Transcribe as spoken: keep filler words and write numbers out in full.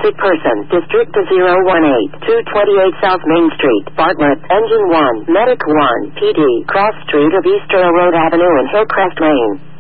traffic person, District zero one eight, two twenty-eight South Main Street, Bartlett, Engine one, Medic one, P D, Cross Street of East Railroad Avenue in Hillcrest, Maine.